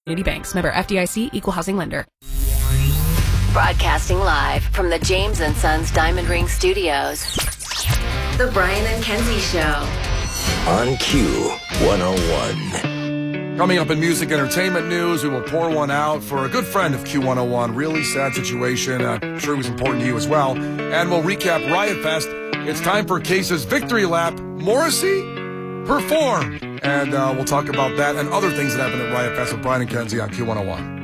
Banks, member FDIC, equal housing lender. Broadcasting live from the James & Sons Diamond Ring Studios. The Brian and Kenzie Show. On Q101. Coming up in music entertainment news, we will pour one out for a good friend of Q101. Really sad situation. I'm sure it was important to you as well. And we'll recap Riot Fest. It's time for Case's victory lap. Morrissey, perform. And we'll talk about that and other things that happened at Riot Fest with Brian and Kenzie on Q101.